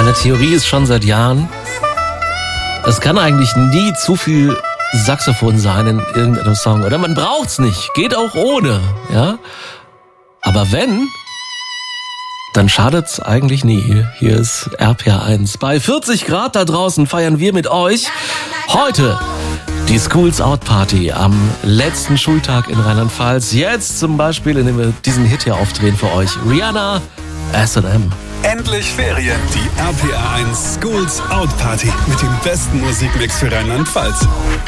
Meine Theorie ist schon seit Jahren, es kann eigentlich nie zu viel Saxophon sein in irgendeinem Song. Oder man braucht's nicht, geht auch ohne, ja. Aber wenn, dann schadet's eigentlich nie. Hier ist RPR1. Bei 40 Grad da draußen feiern wir mit euch heute die Schools Out Party am letzten Schultag in Rheinland-Pfalz. Jetzt zum Beispiel, indem wir diesen Hit hier aufdrehen für euch. Rihanna, S&M. Endlich Ferien. Die RPR1 Schools Out Party mit dem besten Musikmix für Rheinland-Pfalz.